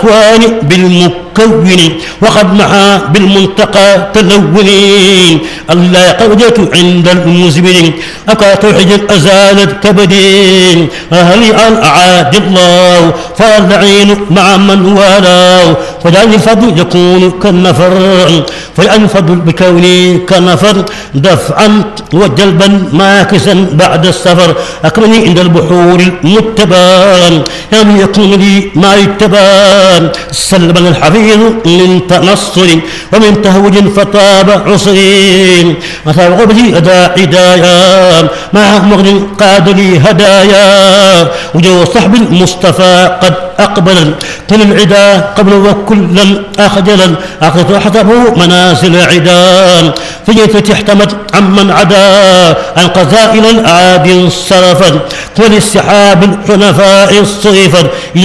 الأكوان بالمكون وقد محى بالمنتقى تلونين الله قودة عند المزمن أكا توحيد أزالت كبدين هل أعاد الله فالعين مع من والاه فجعل الفضل يكون كالنفر فجعل الفضل بكوني كالنفر دفعا وجلبا ماكسا بعد السفر أكرمني عند البحور المتبان يوم يكون لي ما يتبان سلم الحفيظ من تنصر ومن تهوج فطاب عصرين مثاب غبتي أداء عدايا مع مغن قاد لي هدايا وجو صحب المصطفى قد أقبل كل العدا قبل وكلا أخجلا أخذت حسبه منازل عدان فجيت احتمت عمن عدا عن قزائل الأعادي انصرفت وللسحاب الحنفاء الصيفت